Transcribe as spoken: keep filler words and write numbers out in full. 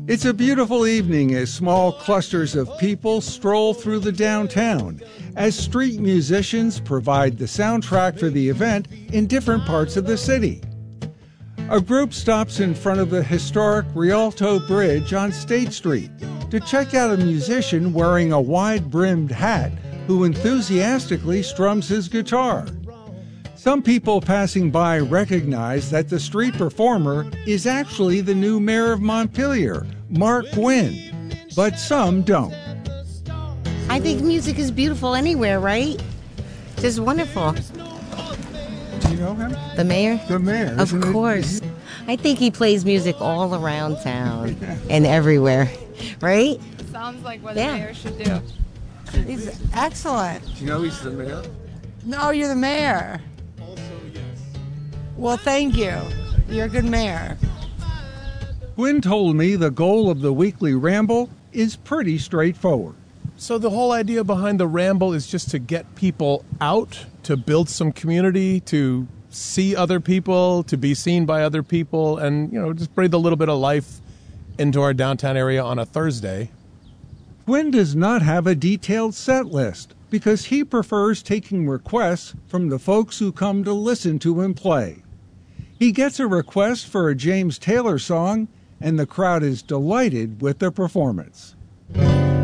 It's a beautiful evening as small clusters of people stroll through the downtown as street musicians provide the soundtrack for the event in different parts of the city. A group stops in front of the historic Rialto Bridge on State Street to check out a musician wearing a wide-brimmed hat who enthusiastically strums his guitar. Some people passing by recognize that the street performer is actually the new mayor of Montpelier, Mark Gwynn, but some don't. I think music is beautiful anywhere, right? Just wonderful. Do you know him? The mayor? The mayor. Of course. It? I think he plays music all around town and everywhere, right? Sounds like what yeah. the mayor should do. He's excellent. Do you know he's the mayor? No, you're the mayor. Also, yes. Well, thank you. You're a good mayor. Gwynn told me the goal of the weekly ramble is pretty straightforward. So the whole idea behind the ramble is just to get people out, to build some community, to see other people, to be seen by other people, and, you know, just breathe a little bit of life into our downtown area on a Thursday. Gwynn does not have a detailed set list because he prefers taking requests from the folks who come to listen to him play. He gets a request for a James Taylor song, and the crowd is delighted with the performance.